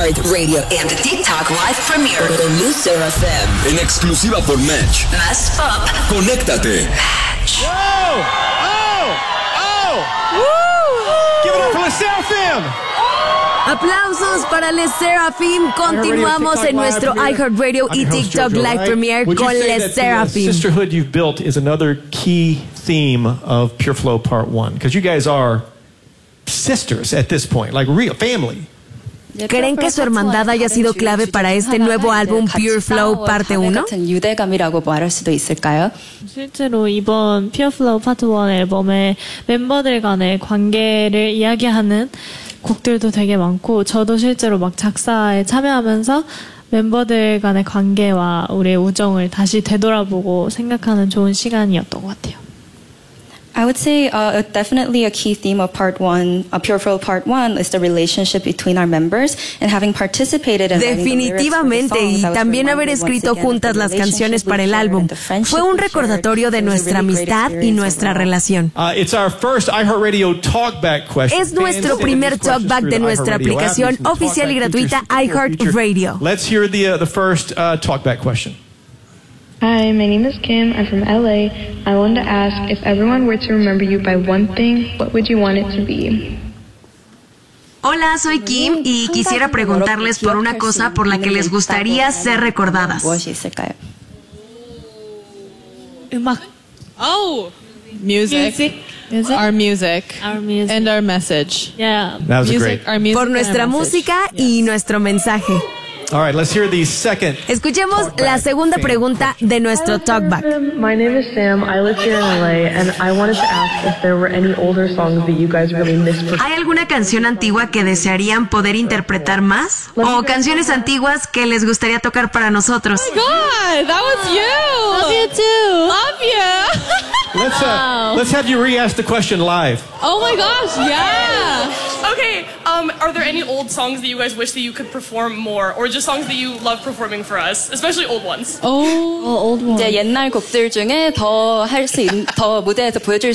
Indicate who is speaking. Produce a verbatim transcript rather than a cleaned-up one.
Speaker 1: iHeartRadio and TikTok live premiere con Sarah F M.
Speaker 2: En exclusiva por Match.
Speaker 1: Más pop.
Speaker 2: Conéctate.
Speaker 1: Match.
Speaker 3: Oh! Oh! Oh! Woo! Give it up for the Sarah F M.
Speaker 4: Aplausos para Les Seraphim. Continuamos en nuestro iHeartRadio y TikTok Live Premiere con Les Seraphim.
Speaker 3: Sisterhood you've built is another key theme of Pure Flow Part One, because you guys are sisters at this point, like real family.
Speaker 4: ¿Creen que su hermandad haya sido clave para este nuevo álbum Pure Flow Parte uno?
Speaker 5: 유대감이라고 말할 수도 있을까요?
Speaker 6: 실제로 이번 Pure Flow Part 원 앨범에 멤버들 간의 관계를 이야기하는 곡들도 되게 많고, 저도 실제로 막 작사에 참여하면서 멤버들 간의 관계와 우리의 우정을 다시 되돌아보고 생각하는 좋은 시간이었던 것 같아요.
Speaker 5: I would say uh, definitely a key theme of Part One, uh, Pure Flow Part One, is the relationship between our members, and having participated in
Speaker 4: definitivamente, y también haber escrito juntas las canciones para el álbum fue un recordatorio de nuestra amistad y nuestra relación.
Speaker 3: Uh, it's our first iHeartRadio Talkback question.
Speaker 4: Es nuestro primer talkback de nuestra aplicación oficial y gratuita iHeartRadio.
Speaker 3: Let's hear the uh, the first uh, Talkback question.
Speaker 7: Hi, my name is Kim. I'm from L A. I wanted to ask, if everyone were to remember you by one thing, what would you want it to be?
Speaker 4: Hola, soy Kim y quisiera preguntarles por una cosa por la que les gustaría ser recordadas.
Speaker 6: 음악.
Speaker 8: Oh, music.
Speaker 6: Music. Music.
Speaker 8: Our music.
Speaker 6: Our music.
Speaker 8: And our message.
Speaker 6: Yeah.
Speaker 3: That was
Speaker 8: music,
Speaker 3: great.
Speaker 8: our music.
Speaker 4: Por nuestra música y nuestro mensaje.
Speaker 3: All right, let's hear the second.
Speaker 4: Escuchemos la segunda pregunta de nuestro talkback.
Speaker 7: My name is Sam. I live here in L A, and I wanted to ask if there were any older songs that you guys really missed.
Speaker 4: ¿Hay alguna canción antigua que desearían poder interpretar más? ¿O canciones antiguas que les gustaría tocar para nosotros?
Speaker 8: Oh my God, that was you.
Speaker 6: Love you too.
Speaker 8: Love you.
Speaker 3: Let's uh, let's have you re-ask the question live.
Speaker 8: Oh my gosh, yeah.
Speaker 9: Okay, um, are there any old songs that you guys wish that you could perform more, or just songs that you love performing for us, especially old ones?
Speaker 8: Oh,
Speaker 6: old one.
Speaker 5: 이제 옛날 곡들 중에 더 할 수 있는, 더 무대에서 보여줄